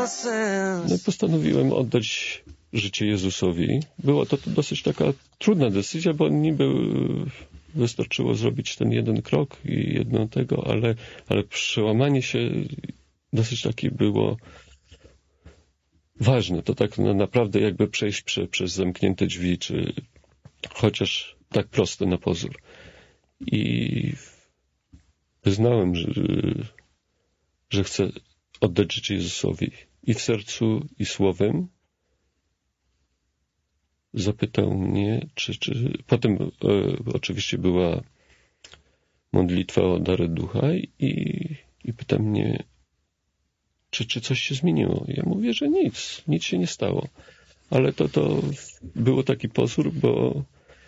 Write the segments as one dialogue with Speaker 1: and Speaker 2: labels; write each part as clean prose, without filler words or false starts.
Speaker 1: No i postanowiłem oddać życie Jezusowi. Była to dosyć taka trudna decyzja, bo niby wystarczyło zrobić ten jeden krok i jedno tego, ale przełamanie się dosyć takie było ważne. To tak naprawdę jakby przejść przez zamknięte drzwi, czy chociaż tak proste na pozór. I wyznałem, że chcę oddać życie Jezusowi. I w sercu, i słowem. Zapytał mnie, czy potem oczywiście była modlitwa o dary ducha i pyta mnie, czy coś się zmieniło. Ja mówię, że nic się nie stało. Ale to było taki pozór, bo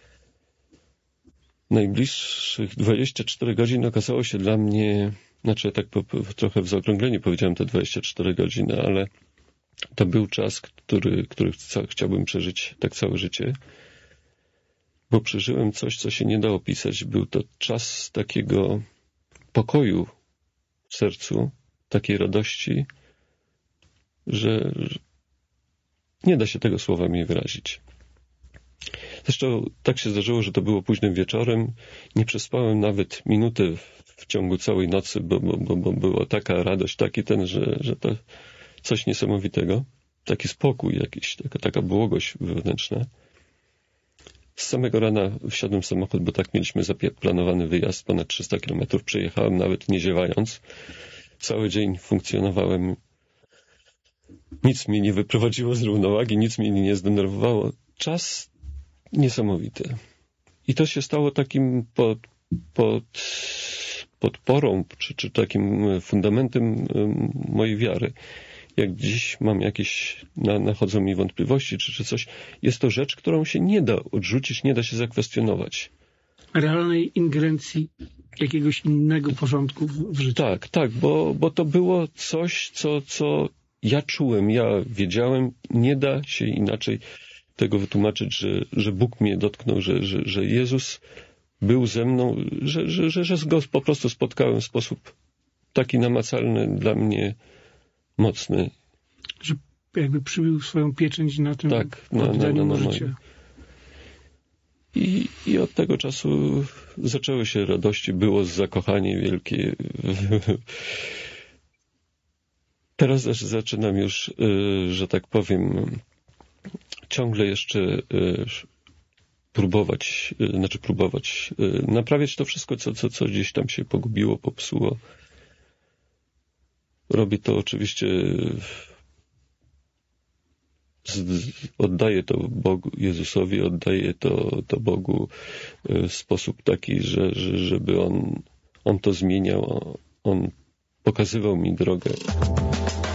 Speaker 1: najbliższych 24 godzin okazało się dla mnie, znaczy tak trochę w zaokrągleniu powiedziałem te 24 godziny, ale to był czas, który chciałbym przeżyć tak całe życie, bo przeżyłem coś, co się nie da opisać. Był to czas takiego pokoju w sercu, takiej radości, że nie da się tego słowami wyrazić. Zresztą tak się zdarzyło, że to było późnym wieczorem. Nie przespałem nawet minuty w ciągu całej nocy, bo była taka radość, że to coś niesamowitego. Taki spokój jakiś, taka błogość wewnętrzna. Z samego rana wsiadłem w samochód, bo tak mieliśmy zaplanowany wyjazd, ponad 300 kilometrów. Przejechałem nawet nie ziewając. Cały dzień funkcjonowałem. Nic mnie nie wyprowadziło z równowagi, nic mnie nie zdenerwowało. Czas niesamowity. I to się stało takim podporą, czy takim fundamentem mojej wiary. Jak dziś mam jakieś, nachodzą mi wątpliwości, czy coś, jest to rzecz, którą się nie da odrzucić, nie da się zakwestionować.
Speaker 2: Realnej ingerencji jakiegoś innego porządku w życiu.
Speaker 1: Tak, bo to było coś, co ja czułem, ja wiedziałem, nie da się inaczej tego wytłumaczyć, że Bóg mnie dotknął, że Jezus był ze mną, że go po prostu spotkałem w sposób taki namacalny dla mnie, mocny.
Speaker 2: Że jakby przybił swoją pieczęć na tym oddaniu mu życia.
Speaker 1: I od tego czasu zaczęły się radości, było zakochanie wielkie. Teraz zaczynam już, że tak powiem, ciągle jeszcze próbować naprawiać to wszystko, co gdzieś tam się pogubiło, popsuło. Robię to oczywiście, oddaję to Bogu, Jezusowi, oddaję to Bogu w sposób taki, żeby On to zmieniał, On pokazywał mi drogę.